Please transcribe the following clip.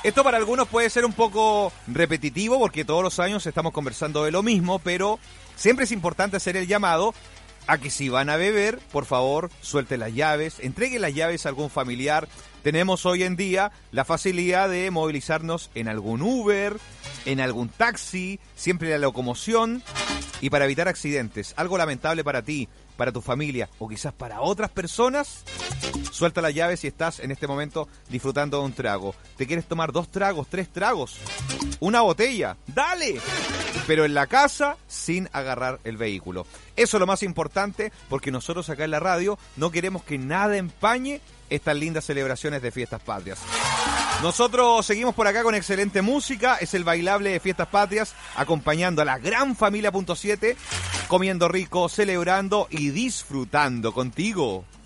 Esto para algunos puede ser un poco repetitivo porque todos los años estamos conversando de lo mismo, pero siempre es importante hacer el llamado a que si van a beber, por favor, suelten las llaves, entreguen las llaves a algún familiar. Tenemos hoy en día la facilidad de movilizarnos en algún Uber, en algún taxi, siempre la locomoción. Y para evitar accidentes, algo lamentable para ti, para tu familia o quizás para otras personas, suelta las llaves si estás en este momento disfrutando de un trago. ¿Te quieres tomar 2 tragos, 3 tragos? ¿Una botella? ¡Dale! Pero en la casa, sin agarrar el vehículo. Eso es lo más importante, porque nosotros acá en la radio no queremos que nada empañe estas lindas celebraciones de Fiestas Patrias. Nosotros seguimos por acá con excelente música, es el bailable de Fiestas Patrias, acompañando a la gran familia .7, comiendo rico, celebrando y disfrutando contigo.